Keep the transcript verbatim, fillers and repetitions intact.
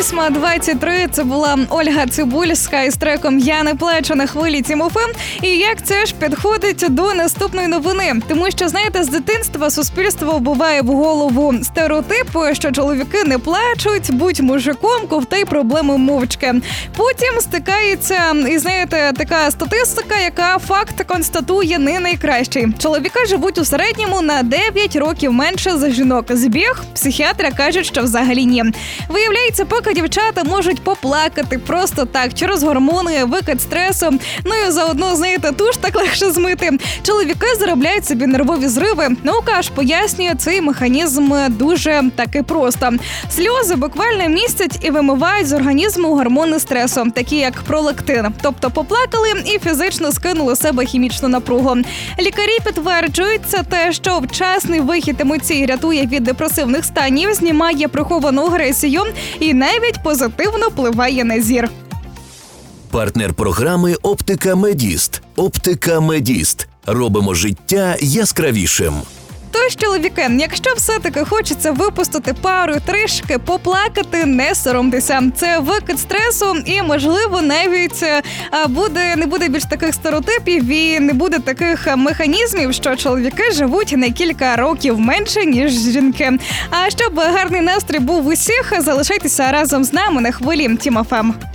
восьма двадцять три. Це була Ольга Цибульська із треком «Я не плачу» на хвилі Тім ФМ. І як це ж підходить до наступної новини? Тому що, знаєте, з дитинства суспільство вбиває в голову стереотипи, що чоловіки не плачуть, будь мужиком, ковтай проблеми мовчки. Потім стикається, і знаєте, така статистика, яка факт констатує не найкращий. Чоловіки живуть у середньому на дев'ять років менше за жінок. Збіг? Психіатри кажуть, що взагалі ні. Виявляється, поки дівчата можуть поплакати просто так, через гормони, викид стресу, ну і заодно, знаєте, туш так легше змити. Чоловіки заробляють собі нервові зриви. Наука аж пояснює цей механізм дуже таки просто. Сльози буквально містять і вимивають з організму гормони стресу, такі як пролактин. Тобто поплакали і фізично скинули з себе хімічну напругу. Лікарі підтверджують це те, що вчасний вихід емоцій рятує від депресивних станів, знімає приховану агресію і навіть позитивно впливає на зір. Партнер програми «Оптика Медіст». «Оптика Медіст». Робимо життя яскравішим. Тож, чоловіки, якщо все-таки хочеться випустити пару трішки, поплакати, не соромтеся. Це викид стресу і, можливо, навіть буде, не буде більш таких стереотипів і не буде таких механізмів, що чоловіки живуть на кілька років менше, ніж жінки. А щоб гарний настрій був у всіх, залишайтеся разом з нами на хвилі Тім ФМ.